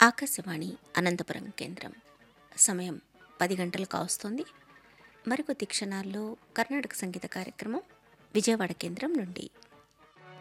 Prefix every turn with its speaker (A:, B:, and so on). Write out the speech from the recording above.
A: ఆకాశవాణి అనంతపురం కేంద్రం. సమయం 10 గంటలు కావస్తోంది. మరికొద్ది క్షణాల్లో కర్ణాటక సంగీత కార్యక్రమం విజయవాడ కేంద్రం నుండి.